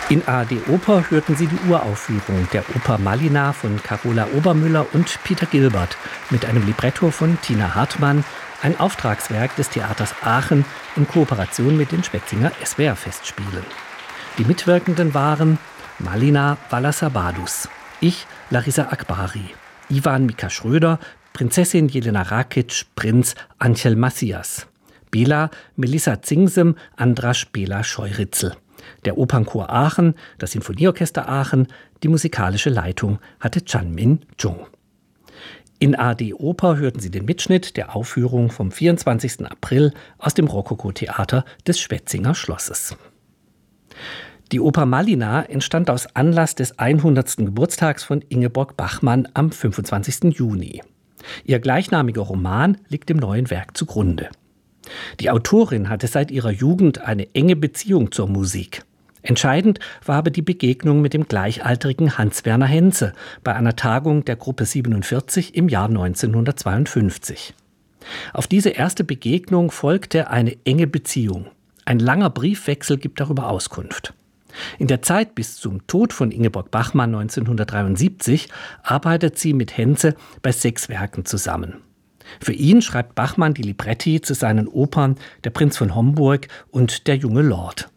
In ARD Oper hörten Sie die Uraufführung der Oper Malina von Carola Obermüller und Peter Gilbert mit einem Libretto von Tina Hartmann, ein Auftragswerk des Theaters Aachen in Kooperation mit den Spezinger SWR-Festspielen. Die Mitwirkenden waren Malina Valasabadus, ich Larissa Akbari, Ivan Mika Schröder, Prinzessin Jelena Rakic, Prinz Anchel Macias, Bela Melissa Zingsem, Andras Bela Scheuritzel. Der Opernchor Aachen, das Sinfonieorchester Aachen, die musikalische Leitung hatte Chan-Min Chung. In ARD Oper hörten Sie den Mitschnitt der Aufführung vom 24. April aus dem Rokoko-Theater des Schwetzinger Schlosses. Die Oper Malina entstand aus Anlass des 100. Geburtstags von Ingeborg Bachmann am 25. Juni. Ihr gleichnamiger Roman liegt dem neuen Werk zugrunde. Die Autorin hatte seit ihrer Jugend eine enge Beziehung zur Musik. Entscheidend war aber die Begegnung mit dem gleichaltrigen Hans-Werner Henze bei einer Tagung der Gruppe 47 im Jahr 1952. Auf diese erste Begegnung folgte eine enge Beziehung. Ein langer Briefwechsel gibt darüber Auskunft. In der Zeit bis zum Tod von Ingeborg Bachmann 1973 arbeitet sie mit Henze bei 6 Werken zusammen. Für ihn schreibt Bachmann die Libretti zu seinen Opern Der Prinz von Homburg und Der junge Lord.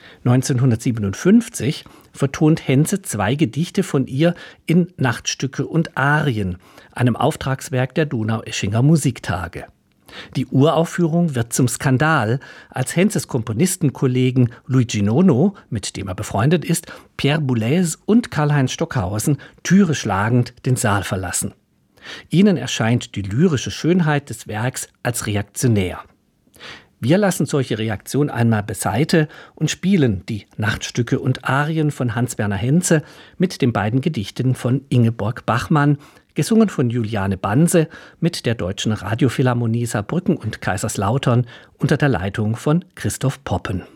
1957 vertont Henze 2 Gedichte von ihr in Nachtstücke und Arien, einem Auftragswerk der Donaueschinger Musiktage. Die Uraufführung wird zum Skandal, als Henzes Komponistenkollegen Luigi Nono, mit dem er befreundet ist, Pierre Boulez und Karlheinz Stockhausen Türe schlagend den Saal verlassen. Ihnen erscheint die lyrische Schönheit des Werks als reaktionär. Wir lassen solche Reaktion einmal beiseite und spielen die Nachtstücke und Arien von Hans-Werner Henze mit den beiden Gedichten von Ingeborg Bachmann, gesungen von Juliane Banse mit der Deutschen Radiophilharmonie Saarbrücken und Kaiserslautern unter der Leitung von Christoph Poppen.